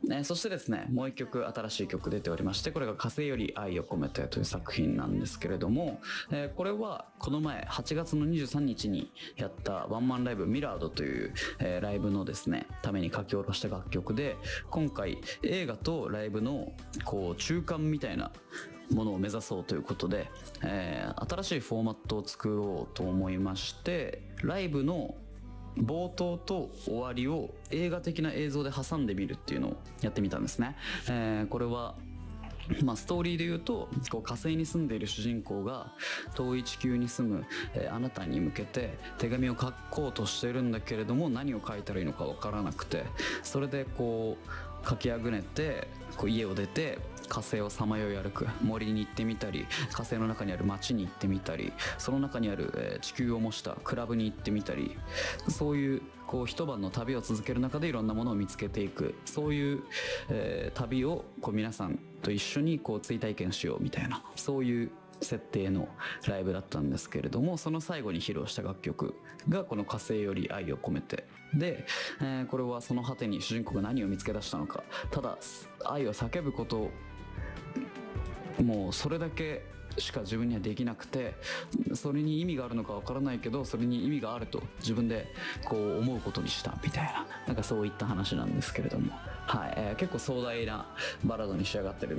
そしてですね、もう一曲新しい曲出ておりまして、これが火星より愛を込めてという作品なんですけれども、これはこの前8月の23日にやったワンマンライブミラードという、ライブのですねために書き下ろした楽曲で、今回映画とライブのこう中間みたいなものを目指そうということで、新しいフォーマットを作ろうと思いまして、ライブの冒頭と終わりを映画的な映像で挟んでみるっていうのをやってみたんですね。これはストーリーで言うと、こう火星に住んでいる主人公が遠い地球に住む、あなたに向けて手紙を書こうとしてるんだけれども、何を書いたらいいのか分からなくて、それでこう書きあぐねてこう家を出て火星をさまよい歩く、森に行ってみたり、火星の中にある街に行ってみたり、その中にある、地球を模したクラブに行ってみたり、そういうこう一晩の旅を続ける中でいろんなものを見つけていく、そういう、旅をこう皆さんと一緒にこう追体験しようみたいな、そういう設定のライブだったんですけれども、その最後に披露した楽曲がこの火星より愛を込めてで、これはその果てに主人公が何を見つけ出したのか、ただ愛を叫ぶこと、もうそれだけしか自分にはできなくて、それに意味があるのかわからないけど、それに意味があると自分でこう思うことにしたみたいな、なんかそういった話なんですけれども、はい、結構壮大なバラードに仕上がってる